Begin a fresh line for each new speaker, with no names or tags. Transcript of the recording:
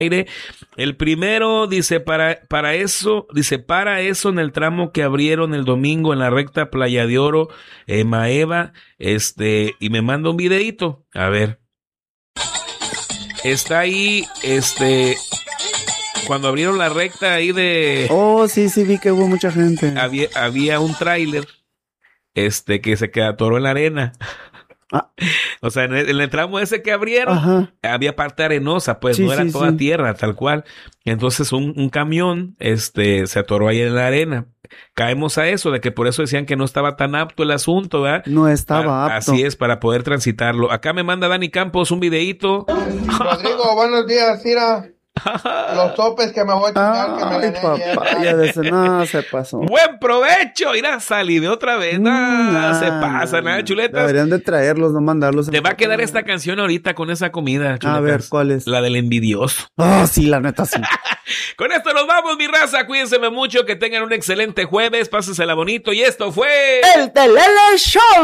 aire. El primero dice para eso en el tramo que abrieron el domingo en la recta Playa de Oro, Maeva, y me manda un videito. A ver. Está ahí, cuando abrieron la recta ahí de...
Oh, sí, vi que hubo mucha gente.
Había un tráiler, que se atoró en la arena. O sea, en el tramo ese que abrieron, había parte arenosa, pues no era toda tierra, tal cual. Entonces un camión, se atoró ahí en la arena. Caemos a eso, de que por eso decían que no estaba tan apto el asunto, ¿verdad?
No estaba apto.
Así es, para poder transitarlo. Acá me manda Dani Campos un videíto.
Rodrigo, buenos días, mira. Los topes que me voy a chingar, que me gané ayer.
No, se pasó.
Buen provecho. Irá a salir de otra vez. Se pasa, nada, chuletas.
Deberían de traerlos, no mandarlos.
Te va a quedar esta canción ahorita con esa comida, chuletas.
A ver, ¿cuál es?
La del envidioso.
Sí, la neta sí.
Con esto nos vamos, mi raza. Cuídense mucho, que tengan un excelente jueves. Pásensela bonito. Y esto fue...
¡El Telele Show!